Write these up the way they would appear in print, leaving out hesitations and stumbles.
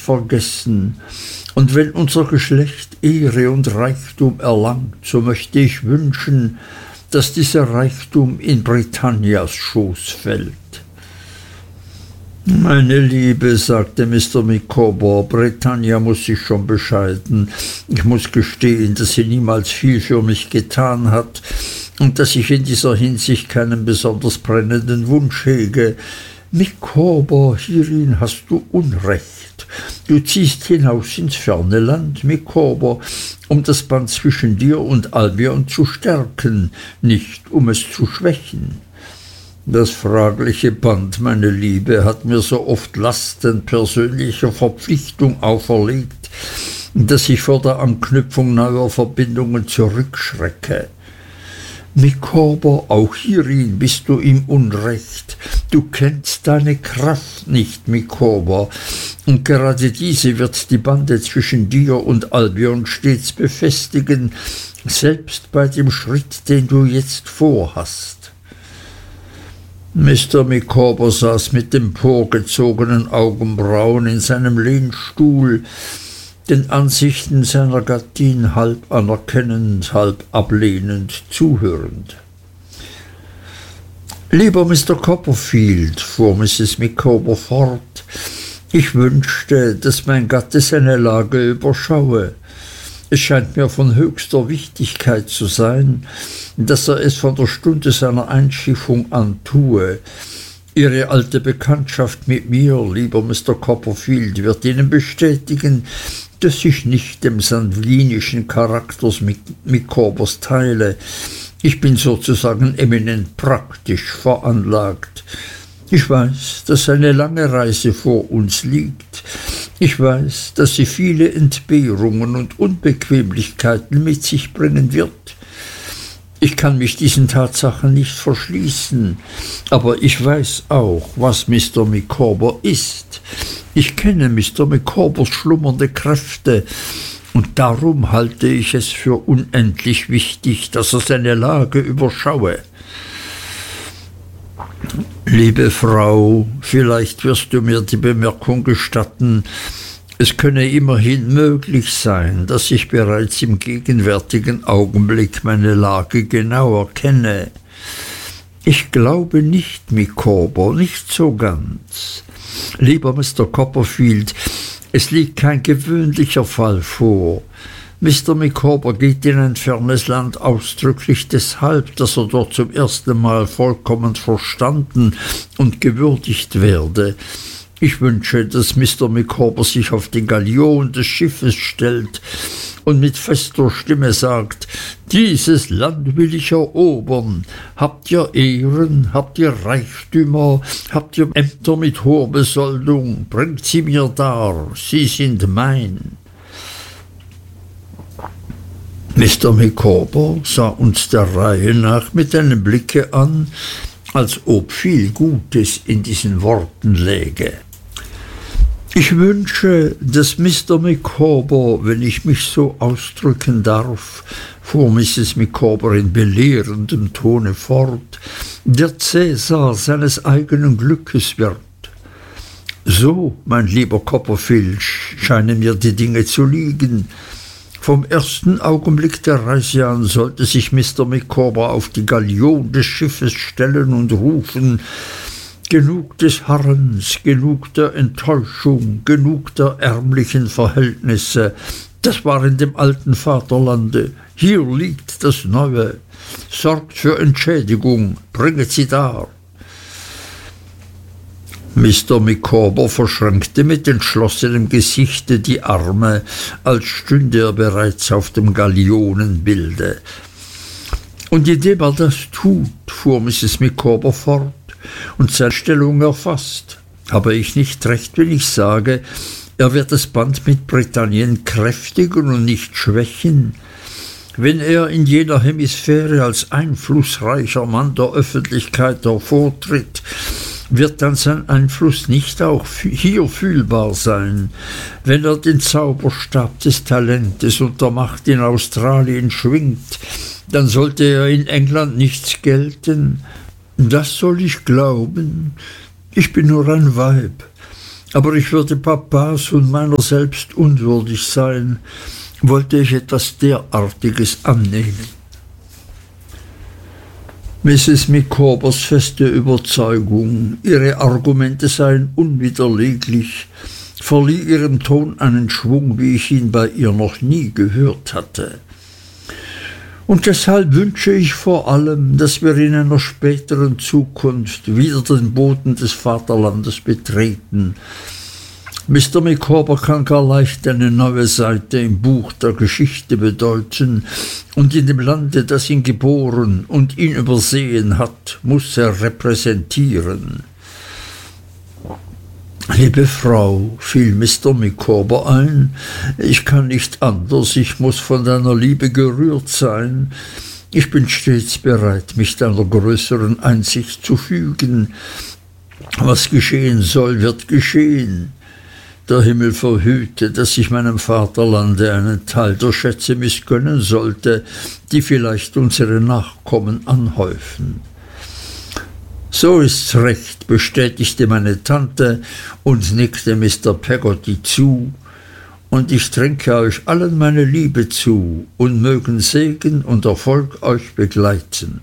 vergessen, und wenn unser Geschlecht Ehre und Reichtum erlangt, so möchte ich wünschen, dass dieser Reichtum in Britannias Schoß fällt. Meine Liebe, sagte Mr. Micawber, Britannia muss sich schon bescheiden. Ich muss gestehen, dass sie niemals viel für mich getan hat und dass ich in dieser Hinsicht keinen besonders brennenden Wunsch hege. Micawber, hierin hast du Unrecht. Du ziehst hinaus ins ferne Land, Micawber, um das Band zwischen dir und Albion zu stärken, nicht um es zu schwächen. Das fragliche Band, meine Liebe, hat mir so oft Lasten persönlicher Verpflichtung auferlegt, dass ich vor der Anknüpfung neuer Verbindungen zurückschrecke. Micawber, auch hierin bist du im Unrecht. Du kennst deine Kraft nicht, Micawber, und gerade diese wird die Bande zwischen dir und Albion stets befestigen, selbst bei dem Schritt, den du jetzt vorhast. Mr. Micawber saß mit emporgezogenen Augenbrauen in seinem Lehnstuhl, den Ansichten seiner Gattin halb anerkennend, halb ablehnend zuhörend. »Lieber Mr. Copperfield«, fuhr Mrs. Micawber fort, »ich wünschte, dass mein Gatte seine Lage überschaue. Es scheint mir von höchster Wichtigkeit zu sein, dass er es von der Stunde seiner Einschiffung an tue. Ihre alte Bekanntschaft mit mir, lieber Mr. Copperfield, wird Ihnen bestätigen, dass ich nicht dem sangvinischen Charakters Micawbers teile. Ich bin sozusagen eminent praktisch veranlagt. Ich weiß, dass eine lange Reise vor uns liegt. Ich weiß, dass sie viele Entbehrungen und Unbequemlichkeiten mit sich bringen wird. Ich kann mich diesen Tatsachen nicht verschließen, aber ich weiß auch, was Mr. Micawber ist. Ich kenne Mr. Micawbers schlummernde Kräfte, und darum halte ich es für unendlich wichtig, dass er seine Lage überschaue. Liebe Frau, vielleicht wirst du mir die Bemerkung gestatten, es könne immerhin möglich sein, dass ich bereits im gegenwärtigen Augenblick meine Lage genauer kenne. Ich glaube nicht, Micawber, nicht so ganz. Lieber Mr. Copperfield, es liegt kein gewöhnlicher Fall vor. Mr. Micawber geht in ein fernes Land ausdrücklich deshalb, dass er dort zum ersten Mal vollkommen verstanden und gewürdigt werde. Ich wünsche, dass Mr. Micawber sich auf die Galion des Schiffes stellt und mit fester Stimme sagt: »Dieses Land will ich erobern. Habt ihr Ehren? Habt ihr Reichtümer? Habt ihr Ämter mit hoher Besoldung? Bringt sie mir dar. Sie sind mein.« Mr. Micawber sah uns der Reihe nach mit einem Blicke an, als ob viel Gutes in diesen Worten läge. »Ich wünsche, dass Mr. Micawber, wenn ich mich so ausdrücken darf«, fuhr Mrs. Micawber in belehrendem Tone fort, »der Cäsar seines eigenen Glückes wird. So, mein lieber Copperfield, scheinen mir die Dinge zu liegen. Vom ersten Augenblick der Reise an sollte sich Mr. Micawber auf die Galion des Schiffes stellen und rufen: »Genug des Harrens, genug der Enttäuschung, genug der ärmlichen Verhältnisse. Das war in dem alten Vaterlande. Hier liegt das Neue. Sorgt für Entschädigung, bringet sie dar.« Mr. Micawber verschränkte mit entschlossenem Gesichte die Arme, als stünde er bereits auf dem Galionenbilde. »Und indem er das tut«, fuhr Mrs. Micawber fort, »und seine Stellung erfasst, habe ich nicht recht, wenn ich sage, er wird das Band mit Britannien kräftigen und nicht schwächen. Wenn er in jener Hemisphäre als einflussreicher Mann der Öffentlichkeit hervortritt, wird dann sein Einfluss nicht auch hier fühlbar sein? Wenn er den Zauberstab des Talentes und der Macht in Australien schwingt, dann sollte er in England nichts gelten. Das soll ich glauben. Ich bin nur ein Weib. aber ich würde Papas und meiner selbst unwürdig sein, wollte ich etwas derartiges annehmen. Mrs. Micawbers feste Überzeugung, ihre Argumente seien unwiderleglich, verlieh ihrem Ton einen Schwung, wie ich ihn bei ihr noch nie gehört hatte. Und deshalb wünsche ich vor allem, dass wir in einer späteren Zukunft wieder den Boden des Vaterlandes betreten. Mr. Micawber kann gar leicht eine neue Seite im Buch der Geschichte bedeuten, und in dem Lande, das ihn geboren und ihn übersehen hat, muss er repräsentieren. »Liebe Frau«, fiel Mr. Micawber ein, »ich kann nicht anders, ich muß von deiner Liebe gerührt sein. Ich bin stets bereit, mich deiner größeren Einsicht zu fügen. Was geschehen soll, wird geschehen. Der Himmel verhüte, dass ich meinem Vaterlande einen Teil der Schätze missgönnen sollte, die vielleicht unsere Nachkommen anhäufen.« »So ist's recht«, bestätigte meine Tante und nickte Mr. Peggotty zu, »und ich trinke euch allen meine Liebe zu, und mögen Segen und Erfolg euch begleiten.«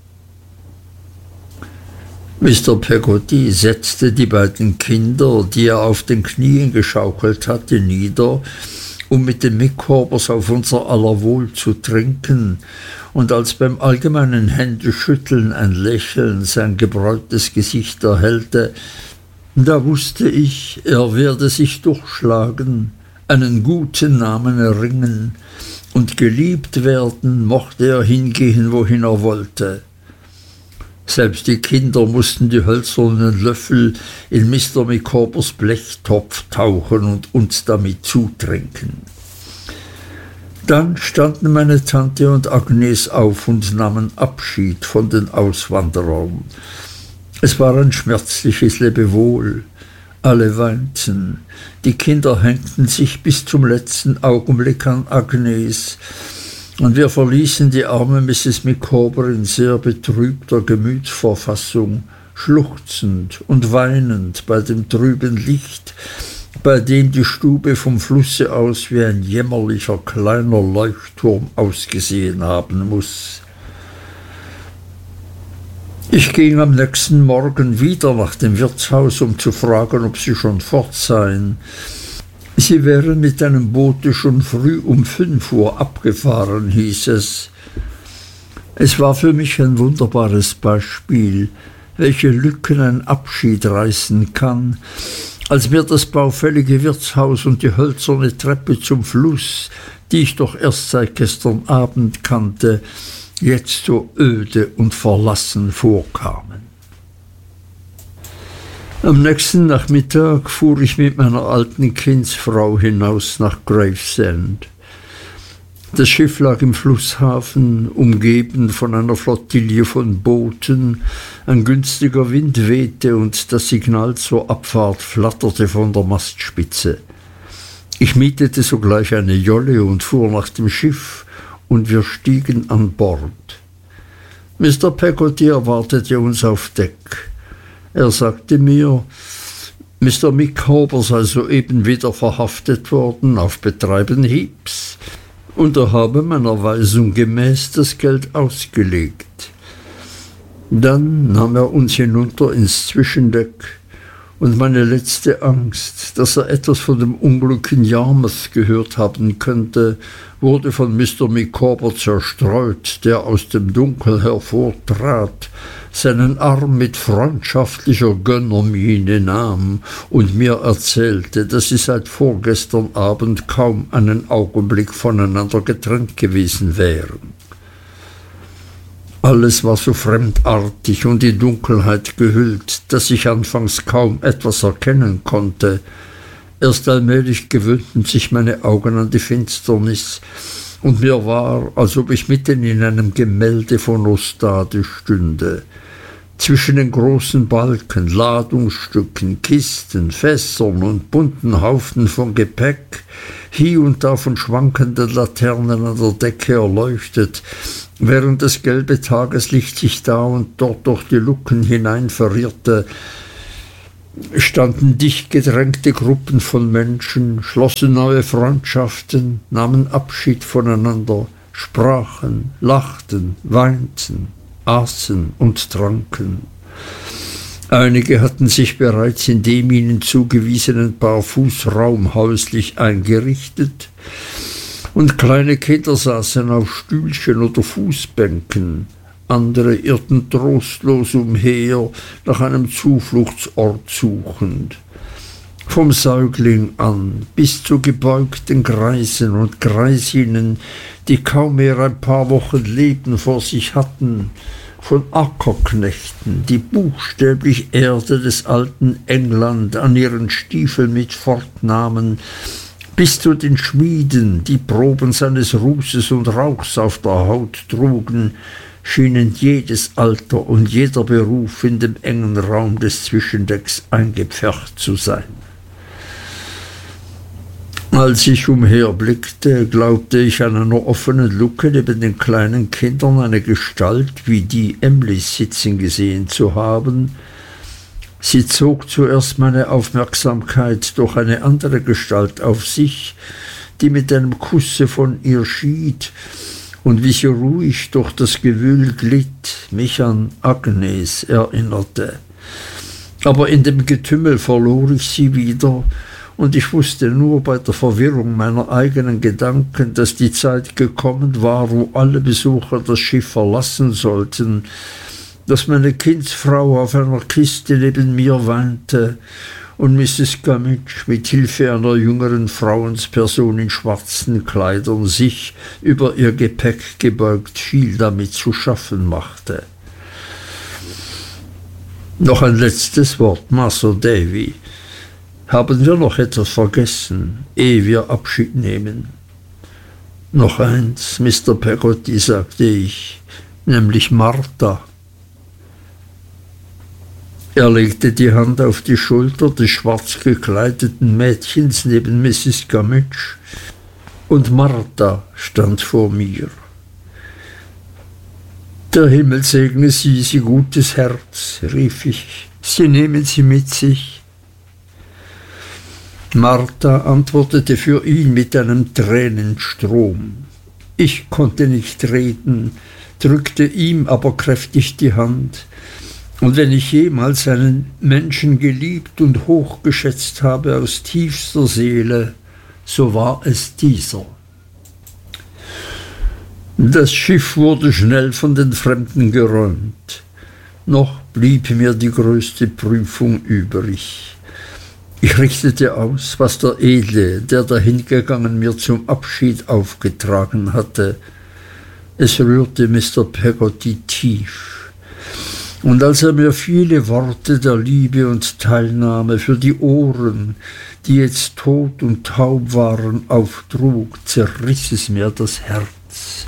Mr. Peggotty setzte die beiden Kinder, die er auf den Knien geschaukelt hatte, nieder, um mit den Micawbers auf unser aller Wohl zu trinken, und als beim allgemeinen Händeschütteln ein Lächeln sein gebräuntes Gesicht erhellte, da wusste ich, er werde sich durchschlagen, einen guten Namen erringen, und geliebt werden, mochte er hingehen, wohin er wollte. Selbst die Kinder mussten die hölzernen Löffel in Mr. Micawbers Blechtopf tauchen und uns damit zutrinken. Dann standen meine Tante und Agnes auf und nahmen Abschied von den Auswanderern. Es war ein schmerzliches Lebewohl. Alle weinten. Die Kinder hängten sich bis zum letzten Augenblick an Agnes, und wir verließen die arme Mrs. Micawber in sehr betrübter Gemütsverfassung, schluchzend und weinend bei dem trüben Licht, bei dem die Stube vom Flusse aus wie ein jämmerlicher kleiner Leuchtturm ausgesehen haben muß. Ich ging am nächsten Morgen wieder nach dem Wirtshaus, um zu fragen, ob sie schon fort seien. Sie wären mit einem Boote schon früh um 5 Uhr abgefahren, hieß es. Es war für mich ein wunderbares Beispiel, welche Lücken ein Abschied reißen kann, als mir das baufällige Wirtshaus und die hölzerne Treppe zum Fluss, die ich doch erst seit gestern Abend kannte, jetzt so öde und verlassen vorkamen. Am nächsten Nachmittag fuhr ich mit meiner alten Kindsfrau hinaus nach Gravesend. Das Schiff lag im Flusshafen, umgeben von einer Flottille von Booten, ein günstiger Wind wehte und das Signal zur Abfahrt flatterte von der Mastspitze. Ich mietete sogleich eine Jolle und fuhr nach dem Schiff, und wir stiegen an Bord. Mr. Peggotty erwartete uns auf Deck. Er sagte mir, Mr. Micawber sei soeben wieder verhaftet worden auf Betreiben Heeps, und er habe meiner Weisung gemäß das Geld ausgelegt. Dann nahm er uns hinunter ins Zwischendeck, und meine letzte Angst, dass er etwas von dem Unglück in Yarmouth gehört haben könnte, wurde von Mr. Micawber zerstreut, der aus dem Dunkel hervortrat, seinen Arm mit freundschaftlicher Gönnermiene nahm und mir erzählte, dass sie seit vorgestern Abend kaum einen Augenblick voneinander getrennt gewesen wären. Alles war so fremdartig und in Dunkelheit gehüllt, dass ich anfangs kaum etwas erkennen konnte. Erst allmählich gewöhnten sich meine Augen an die Finsternis, und mir war, als ob ich mitten in einem Gemälde von Ostade stünde. Zwischen den großen Balken, Ladungsstücken, Kisten, Fässern und bunten Haufen von Gepäck, hie und da von schwankenden Laternen an der Decke erleuchtet, während das gelbe Tageslicht sich da und dort durch die Luken hinein verirrte, standen dicht gedrängte Gruppen von Menschen, schlossen neue Freundschaften, nahmen Abschied voneinander, sprachen, lachten, weinten, aßen und tranken. Einige hatten sich bereits in dem ihnen zugewiesenen Paar Fuß Raum häuslich eingerichtet, und kleine Kinder saßen auf Stühlchen oder Fußbänken, andere irrten trostlos umher, nach einem Zufluchtsort suchend. Vom Säugling an bis zu gebeugten Greisen und Greisinnen, die kaum mehr ein paar Wochen Leben vor sich hatten, von Ackerknechten, die buchstäblich Erde des alten England an ihren Stiefeln mit fortnahmen, bis zu den Schmieden, die Proben seines Rußes und Rauchs auf der Haut trugen, schienen jedes Alter und jeder Beruf in dem engen Raum des Zwischendecks eingepfercht zu sein. Als ich umherblickte, glaubte ich an einer offenen Luke neben den kleinen Kindern eine Gestalt wie die Emlys sitzen gesehen zu haben. Sie zog zuerst meine Aufmerksamkeit durch eine andere Gestalt auf sich, die mit einem Kusse von ihr schied, und wie sie ruhig durch das Gewühl glitt, mich an Agnes erinnerte. Aber in dem Getümmel verlor ich sie wieder, und ich wusste nur bei der Verwirrung meiner eigenen Gedanken, dass die Zeit gekommen war, wo alle Besucher das Schiff verlassen sollten, dass meine Kindsfrau auf einer Kiste neben mir weinte und Mrs. Gummidge mit Hilfe einer jüngeren Frauensperson in schwarzen Kleidern sich über ihr Gepäck gebeugt viel damit zu schaffen machte. Noch ein letztes Wort, Masr Davy. Haben wir noch etwas vergessen, ehe wir Abschied nehmen? Noch eins, Mr. Peggotty, sagte ich, nämlich Martha. Er legte die Hand auf die Schulter des schwarz gekleideten Mädchens neben Mrs. Gummidge, und Martha stand vor mir. Der Himmel segne Sie, Sie gutes Herz, rief ich, Sie nehmen sie mit sich. Martha antwortete für ihn mit einem Tränenstrom. Ich konnte nicht reden, drückte ihm aber kräftig die Hand, und wenn ich jemals einen Menschen geliebt und hochgeschätzt habe aus tiefster Seele, so war es dieser. Das Schiff wurde schnell von den Fremden geräumt. Noch blieb mir die größte Prüfung übrig. Ich richtete aus, was der Edle, der dahingegangen, mir zum Abschied aufgetragen hatte. Es rührte Mr. Peggotty tief. Und als er mir viele Worte der Liebe und Teilnahme für die Ohren, die jetzt tot und taub waren, auftrug, zerriss es mir das Herz.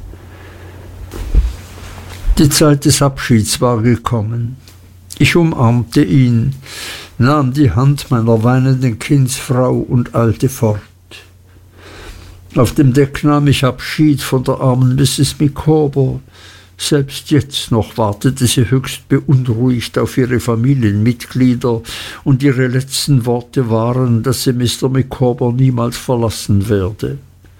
Die Zeit des Abschieds war gekommen. Ich umarmte ihn, nahm die Hand meiner weinenden Kindsfrau und eilte fort. Auf dem Deck nahm ich Abschied von der armen Mrs. Micawber. Selbst jetzt noch wartete sie höchst beunruhigt auf ihre Familienmitglieder, und ihre letzten Worte waren, dass sie Mr. Micawber niemals verlassen werde.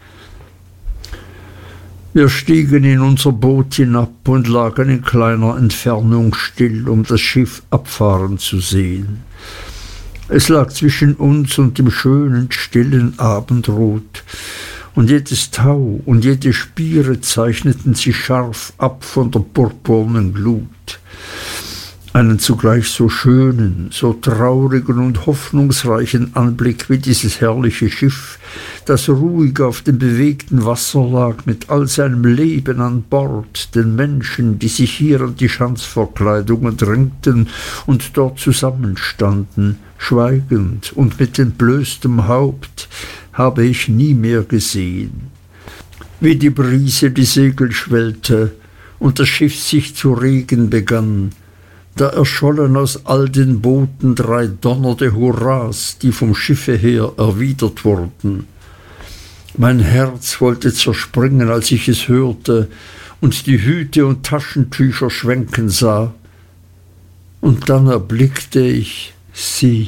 Wir stiegen in unser Boot hinab und lagen in kleiner Entfernung still, um das Schiff abfahren zu sehen. Es lag zwischen uns und dem schönen, stillen Abendrot, und jedes Tau und jede Spiere zeichneten sich scharf ab von der purpurnen Glut. Einen zugleich so schönen, so traurigen und hoffnungsreichen Anblick wie dieses herrliche Schiff, das ruhig auf dem bewegten Wasser lag, mit all seinem Leben an Bord, den Menschen, die sich hier an die Schanzverkleidungen drängten und dort zusammenstanden, schweigend und mit entblößtem Haupt, habe ich nie mehr gesehen. Wie die Brise die Segel schwellte und das Schiff sich zu regen begann, da erschollen aus all den Booten 3 donnernde Hurras, die vom Schiffe her erwidert wurden. Mein Herz wollte zerspringen, als ich es hörte und die Hüte und Taschentücher schwenken sah. Und dann erblickte ich, Sie.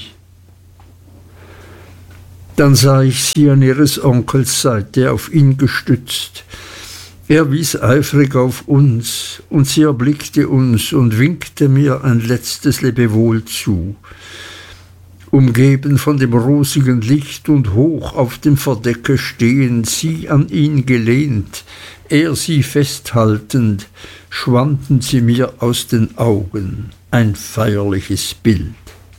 Dann sah ich sie an ihres Onkels Seite, auf ihn gestützt. Er wies eifrig auf uns, und sie erblickte uns und winkte mir ein letztes Lebewohl zu. Umgeben von dem rosigen Licht und hoch auf dem Verdecke stehend, sie an ihn gelehnt, er sie festhaltend, schwanden sie mir aus den Augen, ein feierliches Bild.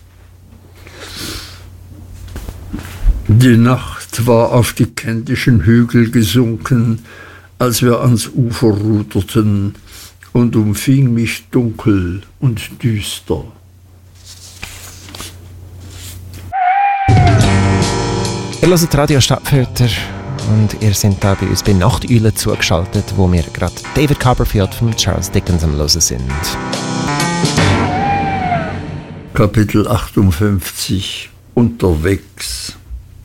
Die Nacht war auf die kendischen Hügel gesunken, als wir ans Ufer ruderten, und umfing mich dunkel und düster. Ihr hört Radio Stadtfilter und ihr seid da bei uns bei Nachteule zugeschaltet, wo wir gerade David Copperfield von Charles Dickens am Hören sind. Kapitel 58 Unterwegs.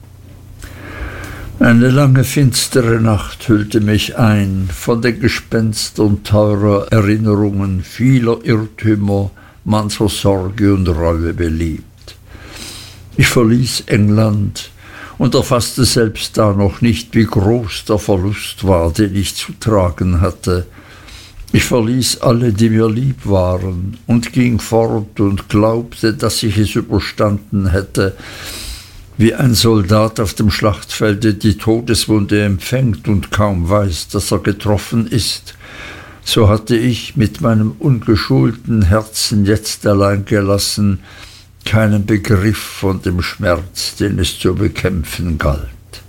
Eine lange finstere Nacht hüllte mich ein, von den Gespenstern teurer Erinnerungen, vieler Irrtümer, mancher Sorge und Reue belebt. Ich verließ England und erfasste selbst da noch nicht, wie groß der Verlust war, den ich zu tragen hatte. Ich verließ alle, die mir lieb waren, und ging fort und glaubte, dass ich es überstanden hätte, wie ein Soldat auf dem Schlachtfelde die Todeswunde empfängt und kaum weiß, dass er getroffen ist. So hatte ich mit meinem ungeschulten Herzen jetzt allein gelassen keinen Begriff von dem Schmerz, den es zu bekämpfen galt.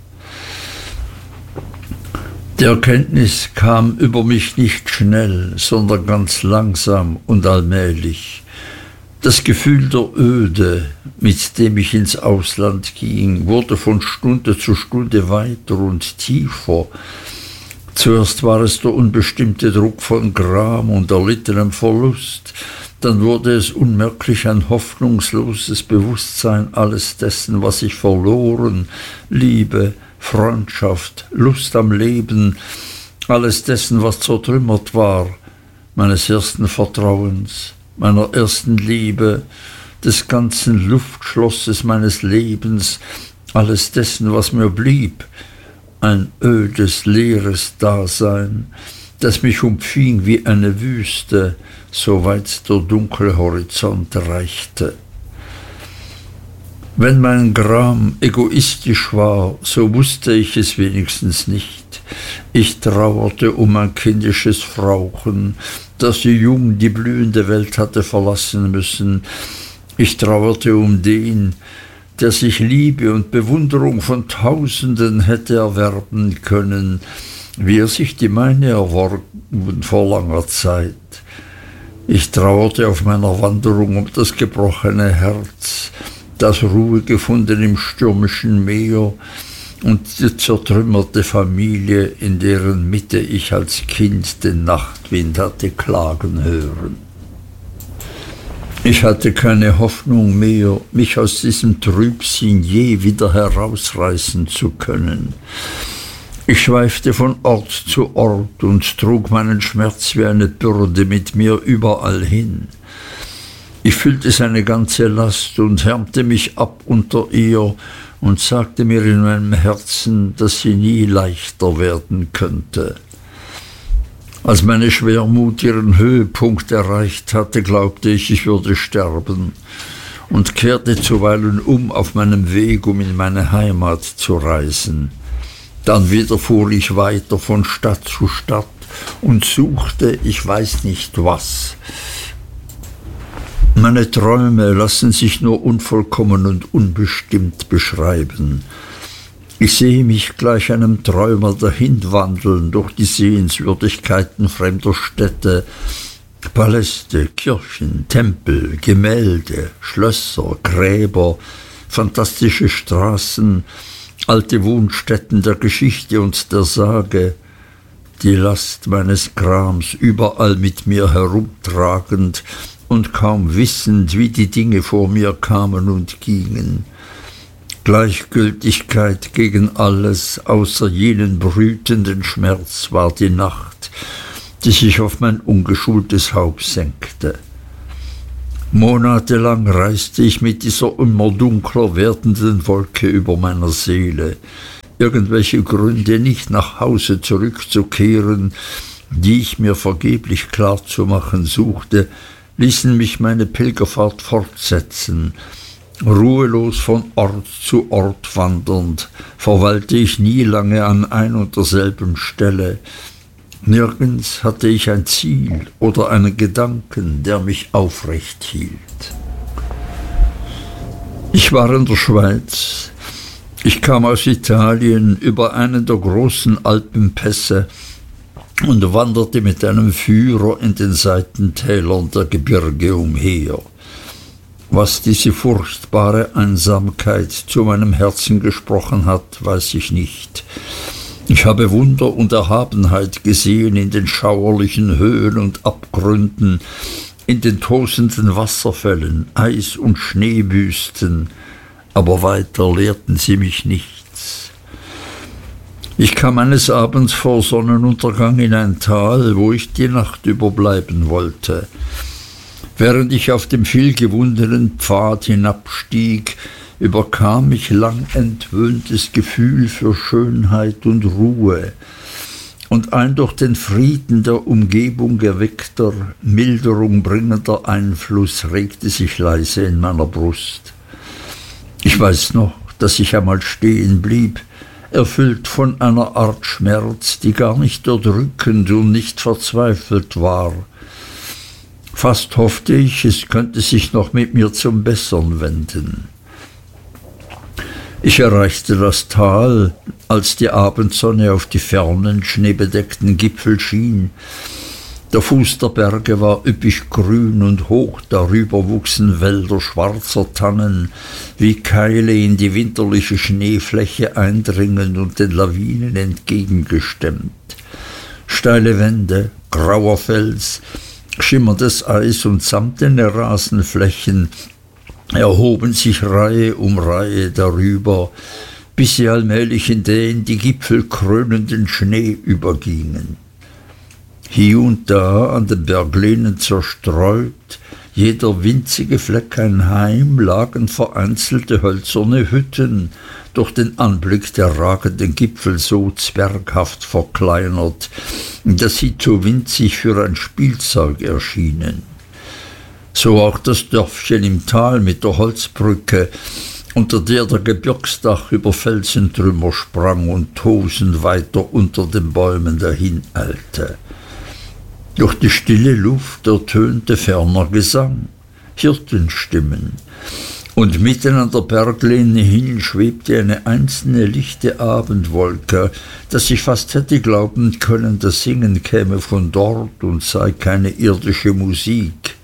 Die Erkenntnis kam über mich nicht schnell, sondern ganz langsam und allmählich. Das Gefühl der Öde, mit dem ich ins Ausland ging, wurde von Stunde zu Stunde weiter und tiefer. Zuerst war es der unbestimmte Druck von Gram und erlittenem Verlust, dann wurde es unmerklich ein hoffnungsloses Bewusstsein alles dessen, was ich verloren, Liebe, Freundschaft, Lust am Leben, alles dessen, was zertrümmert war, meines ersten Vertrauens, meiner ersten Liebe, des ganzen Luftschlosses meines Lebens, alles dessen, was mir blieb, ein ödes, leeres Dasein, das mich umfing wie eine Wüste, soweit der dunkle Horizont reichte. Wenn mein Gram egoistisch war, so wusste ich es wenigstens nicht. Ich trauerte um mein kindisches Frauchen, das so jung die blühende Welt hatte verlassen müssen. Ich trauerte um den, der sich Liebe und Bewunderung von Tausenden hätte erwerben können, wie er sich die meine erworben vor langer Zeit. Ich trauerte auf meiner Wanderung um das gebrochene Herz, das Ruhe gefunden im stürmischen Meer und die zertrümmerte Familie, in deren Mitte ich als Kind den Nachtwind hatte klagen hören. Ich hatte keine Hoffnung mehr, mich aus diesem Trübsinn je wieder herausreißen zu können. Ich schweifte von Ort zu Ort und trug meinen Schmerz wie eine Bürde mit mir überall hin. Ich fühlte seine ganze Last und härmte mich ab unter ihr und sagte mir in meinem Herzen, dass sie nie leichter werden könnte. Als meine Schwermut ihren Höhepunkt erreicht hatte, glaubte ich, ich würde sterben und kehrte zuweilen um auf meinem Weg, um in meine Heimat zu reisen. Dann wieder fuhr ich weiter von Stadt zu Stadt und suchte, ich weiß nicht was. Meine Träume lassen sich nur unvollkommen und unbestimmt beschreiben. Ich sehe mich gleich einem Träumer dahinwandeln durch die Sehenswürdigkeiten fremder Städte, Paläste, Kirchen, Tempel, Gemälde, Schlösser, Gräber, fantastische Straßen, alte Wohnstätten der Geschichte und der Sage, die Last meines Grams überall mit mir herumtragend und kaum wissend, wie die Dinge vor mir kamen und gingen. Gleichgültigkeit gegen alles, außer jenen brütenden Schmerz, war die Nacht, die sich auf mein ungeschultes Haupt senkte. Monatelang reiste ich mit dieser immer dunkler werdenden Wolke über meiner Seele. Irgendwelche Gründe, nicht nach Hause zurückzukehren, die ich mir vergeblich klarzumachen suchte, ließen mich meine Pilgerfahrt fortsetzen. Ruhelos von Ort zu Ort wandernd, verweilte ich nie lange an ein und derselben Stelle. Nirgends hatte ich ein Ziel oder einen Gedanken, der mich aufrecht hielt. Ich war in der Schweiz. Ich kam aus Italien über einen der großen Alpenpässe und wanderte mit einem Führer in den Seitentälern der Gebirge umher. Was diese furchtbare Einsamkeit zu meinem Herzen gesprochen hat, weiß ich nicht. Ich habe Wunder und Erhabenheit gesehen in den schauerlichen Höhen und Abgründen, in den tosenden Wasserfällen, Eis- und Schneewüsten, aber weiter lehrten sie mich nichts. Ich kam eines Abends vor Sonnenuntergang in ein Tal, wo ich die Nacht überbleiben wollte. Während ich auf dem vielgewundenen Pfad hinabstieg, überkam mich lang entwöhntes Gefühl für Schönheit und Ruhe, und ein durch den Frieden der Umgebung erweckter, Milderung bringender Einfluss regte sich leise in meiner Brust. Ich weiß noch, dass ich einmal stehen blieb, erfüllt von einer Art Schmerz, die gar nicht erdrückend und nicht verzweifelt war. Fast hoffte ich, es könnte sich noch mit mir zum Bessern wenden. Ich erreichte das Tal, als die Abendsonne auf die fernen, schneebedeckten Gipfel schien. Der Fuß der Berge war üppig grün und hoch darüber wuchsen Wälder schwarzer Tannen, wie Keile in die winterliche Schneefläche eindringend und den Lawinen entgegengestemmt. Steile Wände, grauer Fels, schimmerndes Eis und samtene Rasenflächen erhoben sich Reihe um Reihe darüber, bis sie allmählich in den die Gipfel krönenden Schnee übergingen. Hier und da an den Berglehnen zerstreut, jeder winzige Fleck ein Heim, lagen vereinzelte hölzerne Hütten, durch den Anblick der ragenden Gipfel so zwerghaft verkleinert, dass sie zu winzig für ein Spielzeug erschienen. So auch das Dörfchen im Tal mit der Holzbrücke, unter der der Gebirgsdach über Felsentrümmer sprang und tosend weiter unter den Bäumen dahineilte. Durch die stille Luft ertönte ferner Gesang, Hirtenstimmen, und mitten an der Berglehne hin schwebte eine einzelne lichte Abendwolke, dass ich fast hätte glauben können, das Singen käme von dort und sei keine irdische Musik.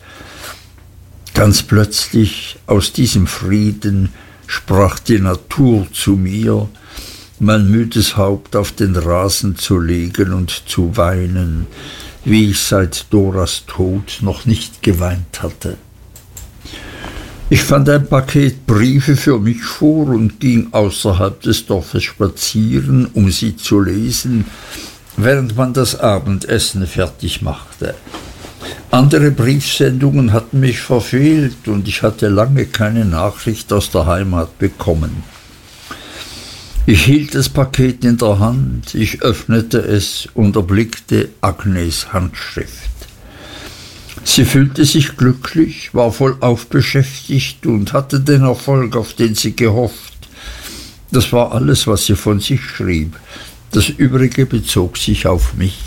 Ganz plötzlich aus diesem Frieden sprach die Natur zu mir, mein müdes Haupt auf den Rasen zu legen und zu weinen, wie ich seit Doras Tod noch nicht geweint hatte. Ich fand ein Paket Briefe für mich vor und ging außerhalb des Dorfes spazieren, um sie zu lesen, während man das Abendessen fertig machte. Andere Briefsendungen hatten mich verfehlt und ich hatte lange keine Nachricht aus der Heimat bekommen. Ich hielt das Paket in der Hand, ich öffnete es und erblickte Agnes' Handschrift. Sie fühlte sich glücklich, war vollauf beschäftigt und hatte den Erfolg, auf den sie gehofft. Das war alles, was sie von sich schrieb. Das Übrige bezog sich auf mich.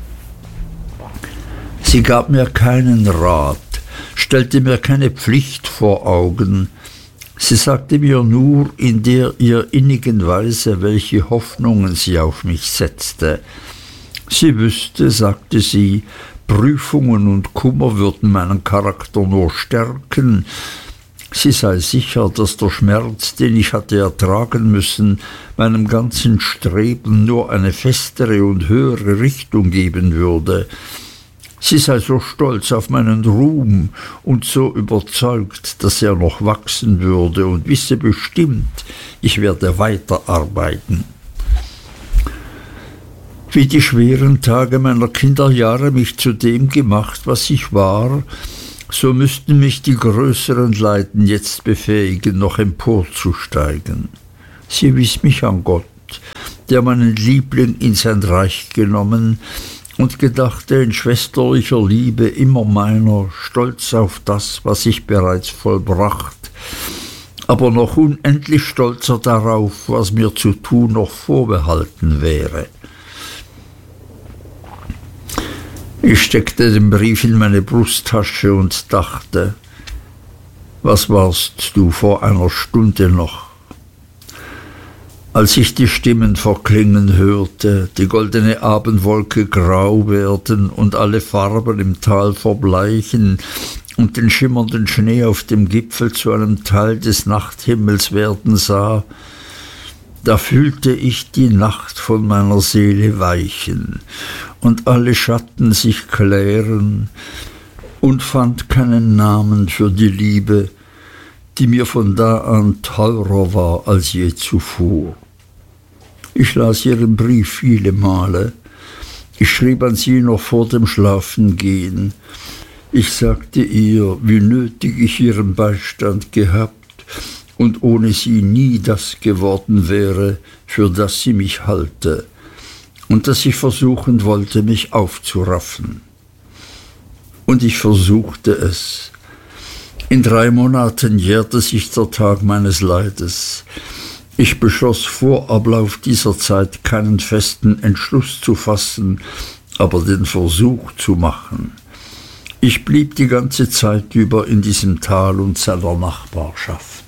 Sie gab mir keinen Rat, stellte mir keine Pflicht vor Augen. Sie sagte mir nur in der ihr innigen Weise, welche Hoffnungen sie auf mich setzte. Sie wüsste, sagte sie, Prüfungen und Kummer würden meinen Charakter nur stärken. Sie sei sicher, dass der Schmerz, den ich hatte ertragen müssen, meinem ganzen Streben nur eine festere und höhere Richtung geben würde. Sie sei so stolz auf meinen Ruhm und so überzeugt, dass er noch wachsen würde und wisse bestimmt, ich werde weiterarbeiten. Wie die schweren Tage meiner Kinderjahre mich zu dem gemacht, was ich war, so müssten mich die größeren Leiden jetzt befähigen, noch emporzusteigen. Sie wies mich an Gott, der meinen Liebling in sein Reich genommen und gedachte in schwesterlicher Liebe immer meiner, stolz auf das, was ich bereits vollbracht, aber noch unendlich stolzer darauf, was mir zu tun noch vorbehalten wäre. Ich steckte den Brief in meine Brusttasche und dachte, was warst du vor einer Stunde noch? Als ich die Stimmen verklingen hörte, die goldene Abendwolke grau werden und alle Farben im Tal verbleichen und den schimmernden Schnee auf dem Gipfel zu einem Teil des Nachthimmels werden sah, da fühlte ich die Nacht von meiner Seele weichen und alle Schatten sich klären und fand keinen Namen für die Liebe, die mir von da an teurer war als je zuvor. Ich las ihren Brief viele Male. Ich schrieb an sie noch vor dem Schlafengehen. Ich sagte ihr, wie nötig ich ihren Beistand gehabt und ohne sie nie das geworden wäre, für das sie mich halte, und dass ich versuchen wollte, mich aufzuraffen. Und ich versuchte es. In 3 Monaten jährte sich der Tag meines Leides. Ich beschloss vor Ablauf dieser Zeit keinen festen Entschluss zu fassen, aber den Versuch zu machen. Ich blieb die ganze Zeit über in diesem Tal und seiner Nachbarschaft.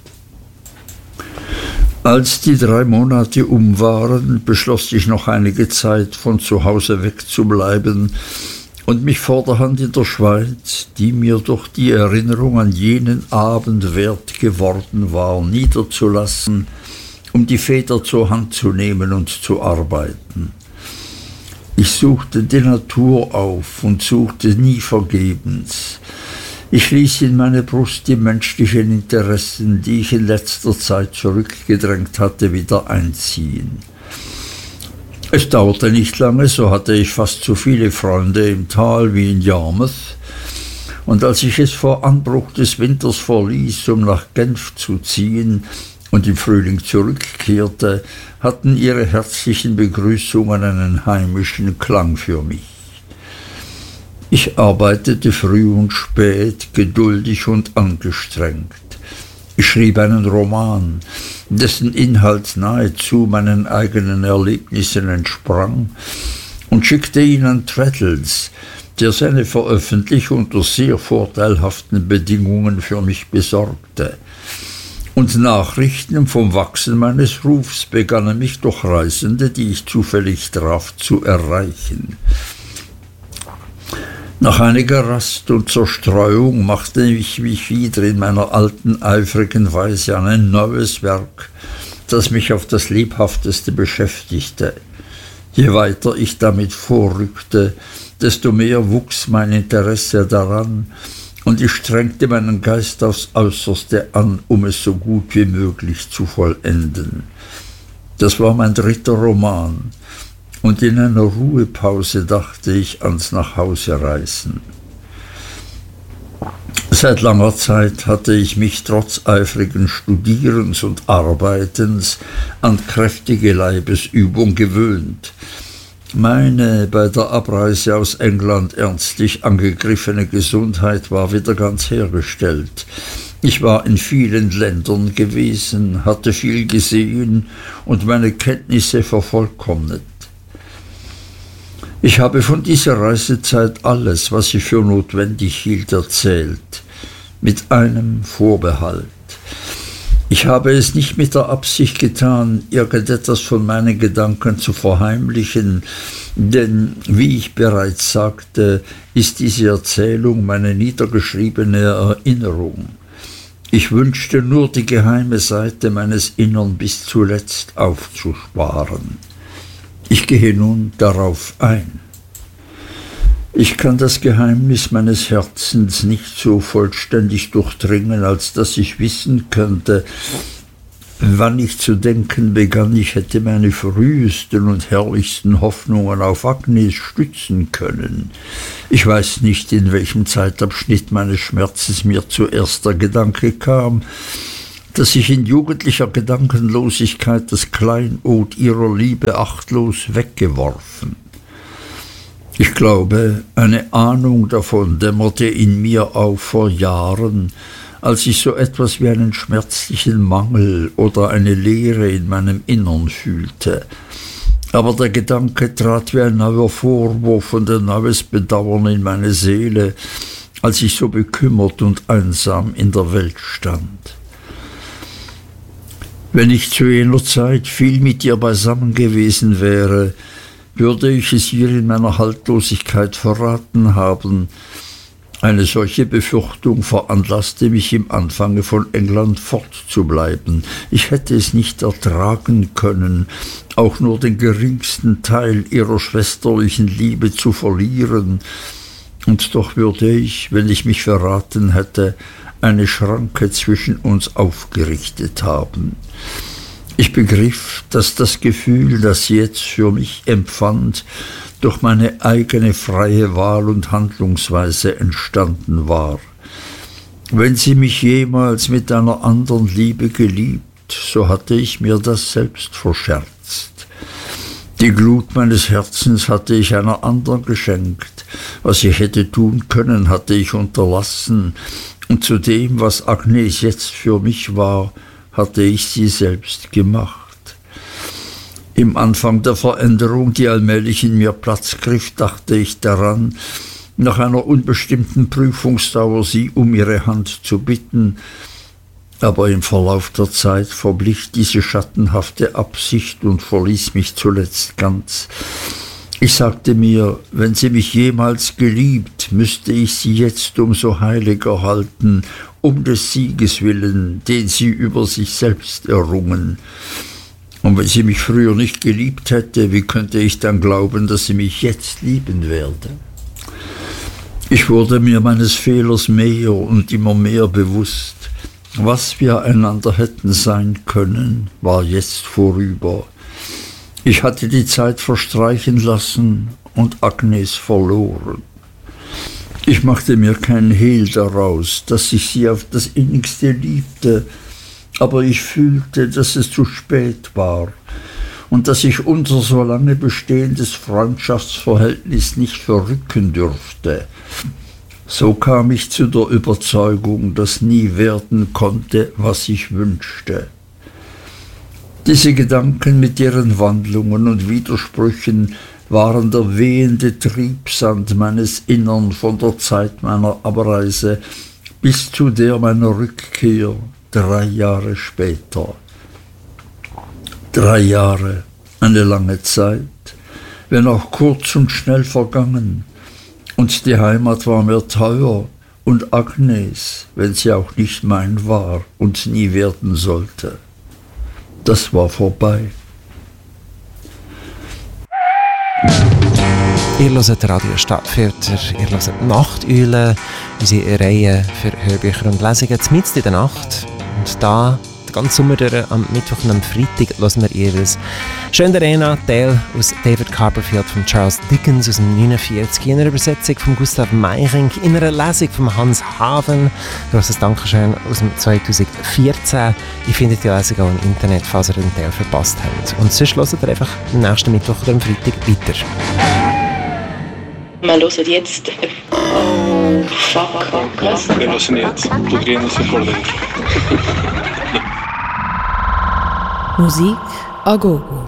Als die 3 Monate um waren, beschloss ich noch einige Zeit von zu Hause wegzubleiben und mich vorderhand in der Schweiz, die mir durch die Erinnerung an jenen Abend wert geworden war, niederzulassen, um die Feder zur Hand zu nehmen und zu arbeiten. Ich suchte die Natur auf und suchte nie vergebens. Ich ließ in meine Brust die menschlichen Interessen, die ich in letzter Zeit zurückgedrängt hatte, wieder einziehen. Es dauerte nicht lange, so hatte ich fast so viele Freunde im Tal wie in Yarmouth, und als ich es vor Anbruch des Winters verließ, um nach Genf zu ziehen, und im Frühling zurückkehrte, hatten ihre herzlichen Begrüßungen einen heimischen Klang für mich. Ich arbeitete früh und spät, geduldig und angestrengt. Ich schrieb einen Roman, dessen Inhalt nahezu meinen eigenen Erlebnissen entsprang, und schickte ihn an Traddles, der seine Veröffentlichung unter sehr vorteilhaften Bedingungen für mich besorgte. Und Nachrichten vom Wachsen meines Rufs begannen mich durch Reisende, die ich zufällig traf, zu erreichen. Nach einiger Rast und Zerstreuung machte ich mich wieder in meiner alten eifrigen Weise an ein neues Werk, das mich auf das Lebhafteste beschäftigte. Je weiter ich damit vorrückte, desto mehr wuchs mein Interesse daran, und ich strengte meinen Geist aufs Äußerste an, um es so gut wie möglich zu vollenden. Das war mein 3. Roman, und in einer Ruhepause dachte ich ans Nachhausereisen. Seit langer Zeit hatte ich mich trotz eifrigen Studierens und Arbeitens an kräftige Leibesübung gewöhnt. Meine bei der Abreise aus England ernstlich angegriffene Gesundheit war wieder ganz hergestellt. Ich war in vielen Ländern gewesen, hatte viel gesehen und meine Kenntnisse vervollkommnet. Ich habe von dieser Reisezeit alles, was ich für notwendig hielt, erzählt, mit einem Vorbehalt. Ich habe es nicht mit der Absicht getan, irgendetwas von meinen Gedanken zu verheimlichen, denn, wie ich bereits sagte, ist diese Erzählung meine niedergeschriebene Erinnerung. Ich wünschte nur, die geheime Seite meines Innern bis zuletzt aufzusparen. Ich gehe nun darauf ein. Ich kann das Geheimnis meines Herzens nicht so vollständig durchdringen, als dass ich wissen könnte, Wann ich zu denken begann, ich hätte meine frühesten und herrlichsten Hoffnungen auf Agnes stützen können. Ich weiß nicht, in welchem Zeitabschnitt meines Schmerzes mir zuerst der Gedanke kam, dass ich in jugendlicher Gedankenlosigkeit das Kleinod ihrer Liebe achtlos weggeworfen. Ich glaube, eine Ahnung davon dämmerte in mir auf vor Jahren, als ich so etwas wie einen schmerzlichen Mangel oder eine Leere in meinem Innern fühlte. Aber der Gedanke trat wie ein neuer Vorwurf und ein neues Bedauern in meine Seele, als ich so bekümmert und einsam in der Welt stand. Wenn ich zu jener Zeit viel mit ihr beisammen gewesen wäre, würde ich es ihr in meiner Haltlosigkeit verraten haben. Eine solche Befürchtung veranlasste mich im Anfange von England fortzubleiben. Ich hätte es nicht ertragen können, auch nur den geringsten Teil ihrer schwesterlichen Liebe zu verlieren, und doch würde ich, wenn ich mich verraten hätte, eine Schranke zwischen uns aufgerichtet haben. Ich begriff, dass das Gefühl, das sie jetzt für mich empfand, durch meine eigene freie Wahl und Handlungsweise entstanden war. Wenn sie mich jemals mit einer anderen Liebe geliebt, so hatte ich mir das selbst verscherzt. Die Glut meines Herzens hatte ich einer anderen geschenkt. Was ich hätte tun können, hatte ich unterlassen, und zu dem, was Agnes jetzt für mich war, hatte ich sie selbst gemacht. Im Anfang der Veränderung, die allmählich in mir Platz griff, dachte ich daran, nach einer unbestimmten Prüfungsdauer sie um ihre Hand zu bitten, aber im Verlauf der Zeit verblich diese schattenhafte Absicht und verließ mich zuletzt ganz. Ich sagte mir, wenn sie mich jemals geliebt, müsste ich sie jetzt umso heiliger halten, um des Sieges willen, den sie über sich selbst errungen. Und wenn sie mich früher nicht geliebt hätte, wie könnte ich dann glauben, dass sie mich jetzt lieben werde? Ich wurde mir meines Fehlers mehr und immer mehr bewusst. Was wir einander hätten sein können, war jetzt vorüber. Ich hatte die Zeit verstreichen lassen und Agnes verloren. Ich machte mir kein Hehl daraus, dass ich sie auf das Innigste liebte, aber ich fühlte, dass es zu spät war und dass ich unser so lange bestehendes Freundschaftsverhältnis nicht verrücken dürfte. So kam ich zu der Überzeugung, dass nie werden konnte, was ich wünschte. Diese Gedanken mit ihren Wandlungen und Widersprüchen waren der wehende Triebsand meines Innern von der Zeit meiner Abreise bis zu der meiner Rückkehr 3 Jahre später. 3 Jahre, eine lange Zeit, wenn auch kurz und schnell vergangen, und die Heimat war mir teuer, und Agnes, wenn sie auch nicht mein war und nie werden sollte. Das war vorbei. Ihr hört Radio Stadtfilter, ihr hört Nachteule, unsere Reihe für Hörbücher und Lesungen mitten in der Nacht. Und da, den ganzen Sommer durch, am Mittwoch und am Freitag, hören wir jeweils «Schöne Arena», Teil aus David Copperfield von Charles Dickens aus dem 1949, in einer Übersetzung von Gustav Meyrink, in einer Lesung von Hans Haven, grosses Dankeschön aus dem 2014. Ihr findet die Lesung auch im Internet, falls ihr den Teil verpasst habt. Und sonst hört ihr einfach am nächsten Mittwoch oder am Freitag weiter. Wir hören jetzt «Oh, fuck, was?» Wir hören jetzt «Podríamos acordar». Musik a gogo.